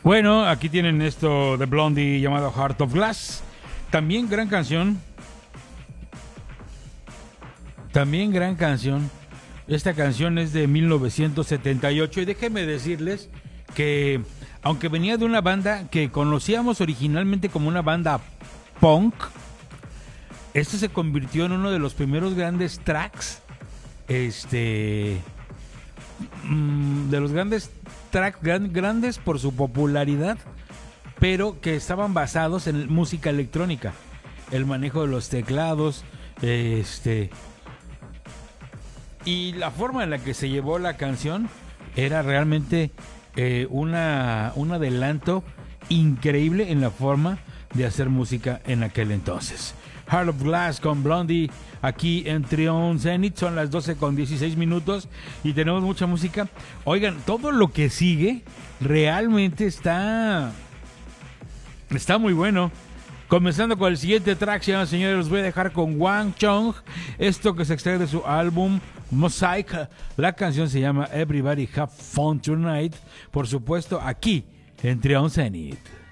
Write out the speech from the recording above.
Bueno, aquí tienen esto de Blondie llamado Heart of Glass. También gran canción. Esta canción es de 1978 y déjenme decirles que aunque venía de una banda que conocíamos originalmente como una banda punk, esto se convirtió en uno de los primeros grandes tracks, de los grandes tracks, grandes por su popularidad, pero que estaban basados en música electrónica, el manejo de los teclados, y la forma en la que se llevó la canción era realmente un adelanto increíble en la forma de hacer música en aquel entonces. Heart of Glass con Blondie aquí en Trion Zenith. Son las 12:16 y tenemos mucha música. Oigan, todo lo que sigue realmente está muy bueno. Comenzando con el siguiente track, señores, los voy a dejar con Wang Chung. Esto que se extrae de su álbum Mosaic. La canción se llama Everybody Have Fun Tonight. Por supuesto, aquí en Trion Zenith.